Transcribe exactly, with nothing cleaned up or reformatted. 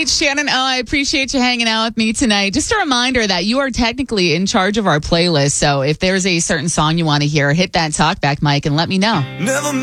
right, Shannon. Oh, I appreciate you hanging out with me tonight. Just a reminder that you are technically in charge of our playlist. So if there's a certain song you want to hear, hit that talkback mic and let me know. Never